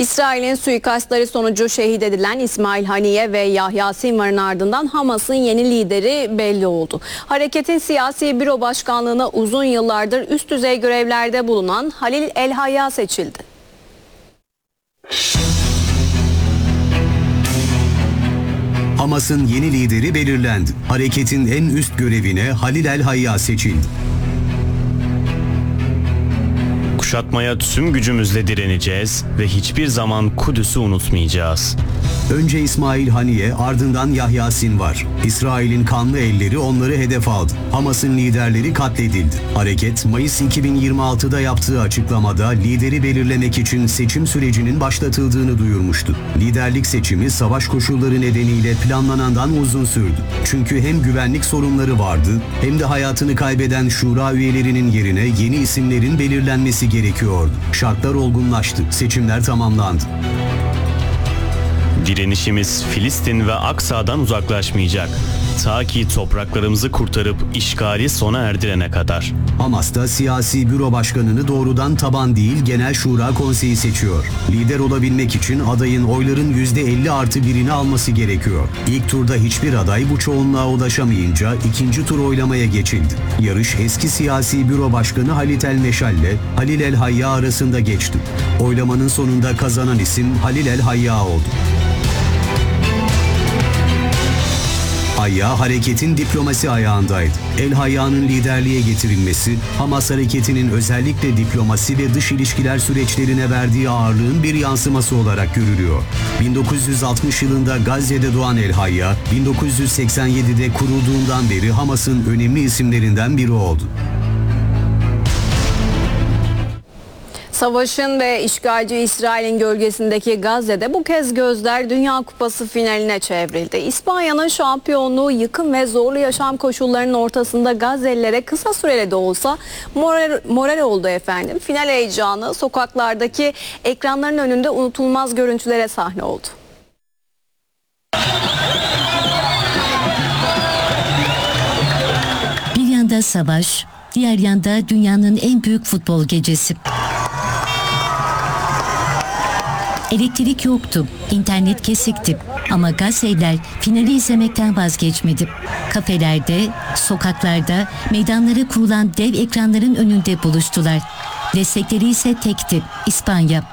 İsrail'in suikastları sonucu şehit edilen İsmail Haniye ve Yahya Sinvar'ın ardından Hamas'ın yeni lideri belli oldu. Hareketin siyasi büro başkanlığına uzun yıllardır üst düzey görevlerde bulunan Halil El Hayya seçildi. Hamas'ın yeni lideri belirlendi. Hareketin en üst görevine Halil El Hayya seçildi. Kuşatmaya tüm gücümüzle direneceğiz ve hiçbir zaman Kudüs'ü unutmayacağız. Önce İsmail Haniye, ardından Yahya Sinvar. İsrail'in kanlı elleri onları hedef aldı. Hamas'ın liderleri katledildi. Hareket, Mayıs 2026'da yaptığı açıklamada lideri belirlemek için seçim sürecinin başlatıldığını duyurmuştu. Liderlik seçimi savaş koşulları nedeniyle planlanandan uzun sürdü. Çünkü hem güvenlik sorunları vardı, hem de hayatını kaybeden şura üyelerinin yerine yeni isimlerin belirlenmesi gerekiyordu. Şartlar olgunlaştı, seçimler tamamlandı. Direnişimiz Filistin ve Aksa'dan uzaklaşmayacak. Ta ki topraklarımızı kurtarıp işgali sona erdirene kadar. Hamas'ta siyasi büro başkanını doğrudan taban değil Genel Şura Konseyi seçiyor. Lider olabilmek için adayın oyların %50+1'ini alması gerekiyor. İlk turda hiçbir aday bu çoğunluğa ulaşamayınca ikinci tur oylamaya geçildi. Yarış eski siyasi büro başkanı Halit El Meşal ile Halil El Hayya arasında geçti. Oylamanın sonunda kazanan isim Halil El Hayya oldu. Hayya hareketin diplomasi ayağındaydı. El Hayya'nın liderliğe getirilmesi, Hamas hareketinin özellikle diplomasi ve dış ilişkiler süreçlerine verdiği ağırlığın bir yansıması olarak görülüyor. 1960 yılında Gazze'de doğan El Hayya, 1987'de kurulduğundan beri Hamas'ın önemli isimlerinden biri oldu. Savaşın ve işgalci İsrail'in gölgesindeki Gazze'de bu kez gözler Dünya Kupası finaline çevrildi. İspanya'nın şampiyonluğu yıkım ve zorlu yaşam koşullarının ortasında Gazze'lilere kısa süreli de olsa moral oldu efendim. Final heyecanı sokaklardaki ekranların önünde unutulmaz görüntülere sahne oldu. Bir yanda savaş, diğer yanda dünyanın en büyük futbol gecesi. Elektrik yoktu, internet kesikti ama Gazze'liler finali izlemekten vazgeçmedi. Kafelerde, sokaklarda, meydanlara kurulan dev ekranların önünde buluştular. Destekleri ise tekti, İspanya.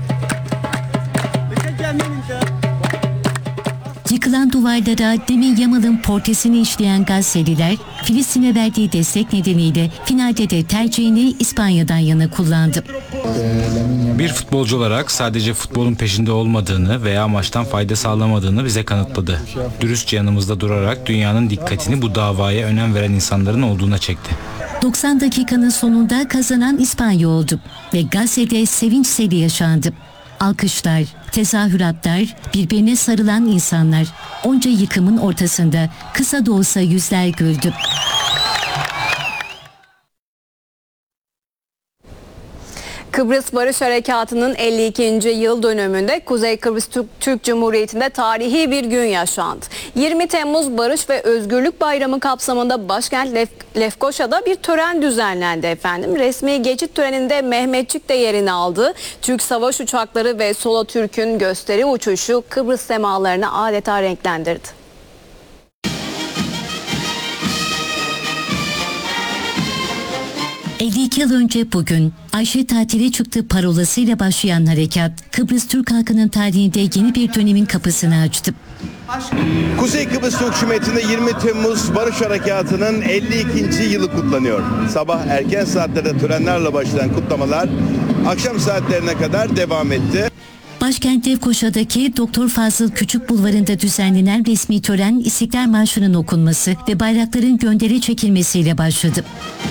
Yıkılan duvarlara demin Yamal'ın portresini işleyen Gazze'liler, Filistin'e verdiği destek nedeniyle finalde de tercihini İspanya'dan yana kullandı. Bir futbolcu olarak sadece futbolun peşinde olmadığını veya maçtan fayda sağlamadığını bize kanıtladı. Dürüstçe yanımızda durarak dünyanın dikkatini bu davaya önem veren insanların olduğuna çekti. 90 dakikanın sonunda kazanan İspanya oldu ve Gazze'de sevinç seli yaşandı. Alkışlar, tezahüratlar, birbirine sarılan insanlar. Onca yıkımın ortasında kısa da olsa yüzler güldü. Kıbrıs Barış Harekatı'nın 52. yıl dönümünde Kuzey Kıbrıs Türk Cumhuriyeti'nde tarihi bir gün yaşandı. 20 Temmuz Barış ve Özgürlük Bayramı kapsamında başkent Lefkoşa'da bir tören düzenlendi efendim. Resmi geçit töreninde Mehmetçik de yerini aldı. Türk savaş uçakları ve Solo Türk'ün gösteri uçuşu Kıbrıs semalarını adeta renklendirdi. 52 yıl önce bugün Ayşe tatile çıktı parolasıyla başlayan harekat, Kıbrıs Türk halkının tarihinde yeni bir dönemin kapısını açtı. Kuzey Kıbrıs Türk Cumhuriyeti'nde 20 Temmuz Barış Harekatı'nın 52. yılı kutlanıyor. Sabah erken saatlerde törenlerle başlayan kutlamalar akşam saatlerine kadar devam etti. Başkent Lefkoşa'daki Doktor Fazıl Küçük Bulvarı'nda düzenlenen resmi tören İstiklal Marşı'nın okunması ve bayrakların gönderi çekilmesiyle başladı.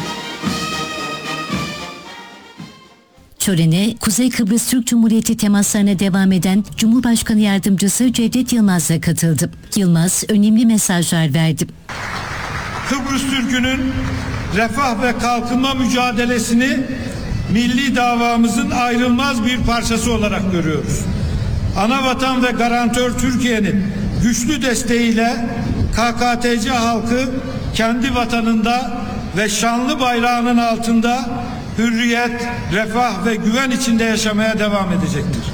Törene Kuzey Kıbrıs Türk Cumhuriyeti temaslarına devam eden Cumhurbaşkanı Yardımcısı Cevdet Yılmaz da katıldı. Yılmaz önemli mesajlar verdi. Kıbrıs Türk'ünün refah ve kalkınma mücadelesini milli davamızın ayrılmaz bir parçası olarak görüyoruz. Anavatan ve garantör Türkiye'nin güçlü desteğiyle KKTC halkı kendi vatanında ve şanlı bayrağının altında hürriyet, refah ve güven içinde yaşamaya devam edecektir.